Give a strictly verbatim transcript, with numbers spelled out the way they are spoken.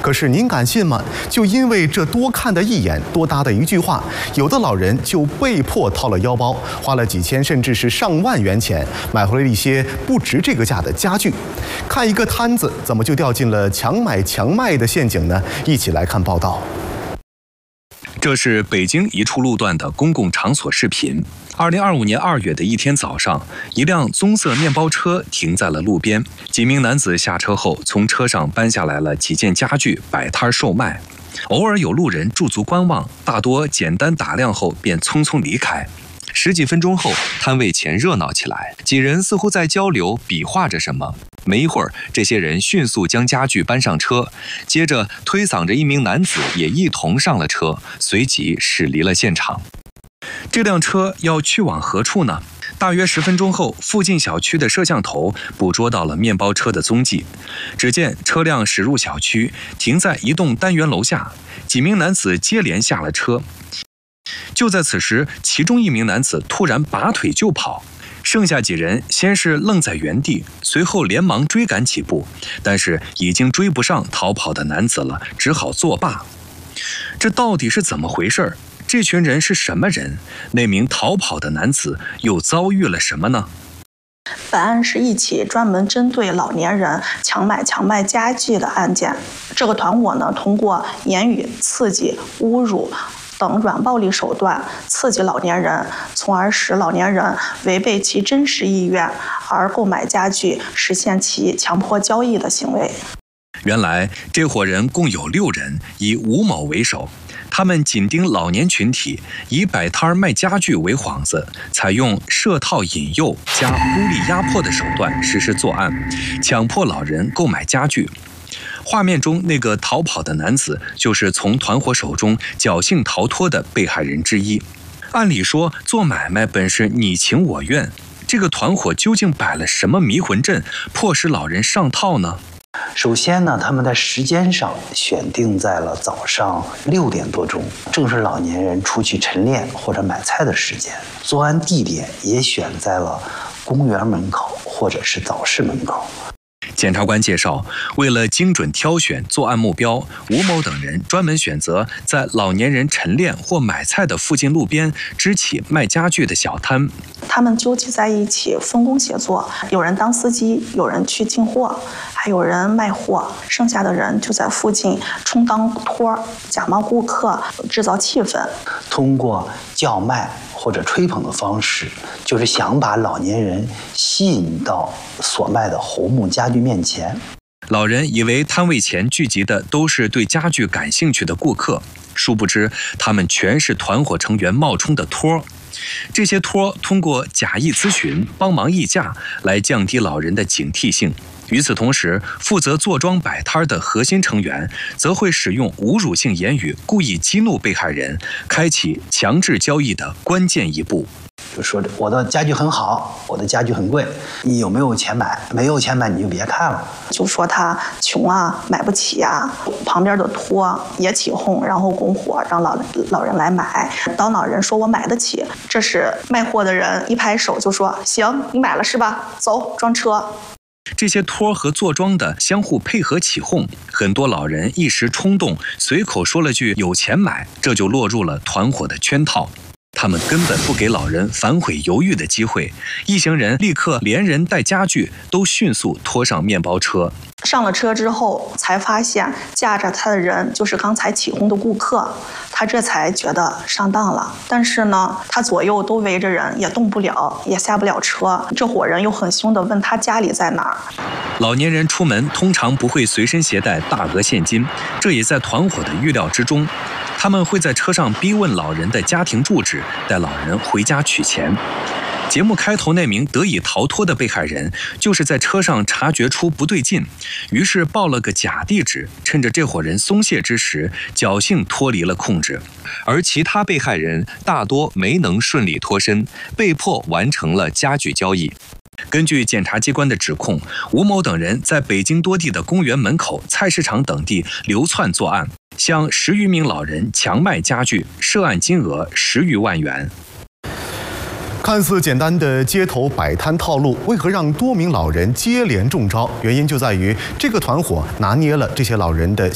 可是您敢信吗？就因为这多看的一眼、多搭的一句话，有的老人就被迫掏了腰包，花了几千甚至是上万元钱，买回了一些不值这个价的家具。看一个摊子，怎么就掉进了强买强卖的陷阱呢？一起来看报道。 这是北京一处路段的公共场所视频。二零二五年二月的一天早上，一辆棕色面包车停在了路边，几名男子下车后，从车上搬下来了几件家具，摆摊售卖。偶尔有路人驻足观望，大多简单打量后便匆匆离开。十几分钟后，摊位前热闹起来，几人似乎在交流，比划着什么。没一会儿，这些人迅速将家具搬上车，接着推搡着一名男子也一同上了车，随即驶离了现场。这辆车要去往何处呢？大约十分钟后，附近小区的摄像头捕捉到了面包车的踪迹。只见车辆驶入小区，停在一栋单元楼下，几名男子接连下了车。就在此时，其中一名男子突然拔腿就跑，剩下几人先是愣在原地，随后连忙追赶起步，但是已经追不上逃跑的男子了，只好作罢。这到底是怎么回事？这群人是什么人？那名逃跑的男子又遭遇了什么呢？ 本案是一起专门针对老年人强买强卖家具的案件。这个团伙呢，通过言语刺激、侮辱等软暴力手段刺激老年人，从而使老年人违背其真实意愿而购买家具，实现其强迫交易的行为。 原来这伙人共有六人，以吴某为首。他们紧盯老年群体，以摆摊卖家具为幌子，采用设套引诱加孤立压迫的手段实施作案，强迫老人购买家具。画面中那个逃跑的男子，就是从团伙手中侥幸逃脱的被害人之一。按理说，做买卖本是你情我愿，这个团伙究竟摆了什么迷魂阵，迫使老人上套呢？ 首先呢，他们在时间上选定在了早上六点多钟，正是老年人出去晨练或者买菜的时间。作案地点也选在了公园门口或者是早市门口。 检察官介绍，为了精准挑选作案目标，吴某等人专门选择在老年人晨练或买菜的附近路边支起卖家具的小摊。 他们纠集在一起，分工协作，有人当司机，有人去进货，还有人卖货，剩下的人就在附近充当托，假冒顾客，制造气氛。 通过叫卖或者吹捧的方式，就是想把老年人吸引到所卖的红木家具面前。 老人以为摊位前聚集的都是对家具感兴趣的顾客，殊不知他们全是团伙成员冒充的托。这些托通过假意咨询、帮忙议价来降低老人的警惕性。与此同时，负责坐庄摆摊的核心成员则会使用侮辱性言语，故意激怒被害人，开启强制交易的关键一步。 就说我的家具很好，我的家具很贵，你有没有钱买？没有钱买你就别看了。 就说他穷啊，买不起啊。旁边的托也起哄，然后拱火，让老老人来买。当老人说我买得起，这时卖货的人一拍手就说：“行，你买了是吧？走，装车。” 这些托和坐庄的相互配合起哄，很多老人一时冲动，随口说了句“有钱买”，这就落入了团伙的圈套。他们根本不给老人反悔犹豫的机会，一行人立刻连人带家具都迅速拖上面包车。 上了车之后，才发现架着他的人就是刚才起哄的顾客，他这才觉得上当了。但是呢，他左右都围着人，也动不了，也下不了车。这伙人又很凶地问他家里在哪儿。 老年人出门通常不会随身携带大额现金，这也在团伙的预料之中。他们会在车上逼问老人的家庭住址，带老人回家取钱。节目开头那名得以逃脱的被害人，就是在车上察觉出不对劲，于是报了个假地址，趁着这伙人松懈之时，侥幸脱离了控制。而其他被害人大多没能顺利脱身，被迫完成了家具交易。根据检察机关的指控，吴某等人在北京多地的公园门口、菜市场等地流窜作案，向十余名老人强卖家具，涉案金额十余万元。 看似简单的街头摆摊套路，为何让多名老人接连中招？原因就在于这个团伙拿捏了这些老人的